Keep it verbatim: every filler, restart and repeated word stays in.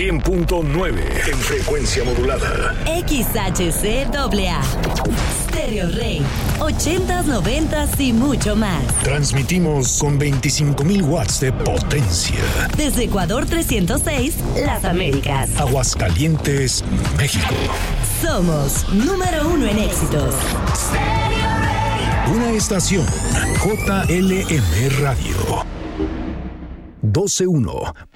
cien punto nueve en frecuencia modulada. X H C A A. Stereo Rey. ochentas, noventas y mucho más. Transmitimos con veinticinco mil watts de potencia. Desde Ecuador trescientos seis, Las Américas. Aguascalientes, México. Somos número uno en éxitos. Stereo Rey. Una estación J L M Radio. doce uno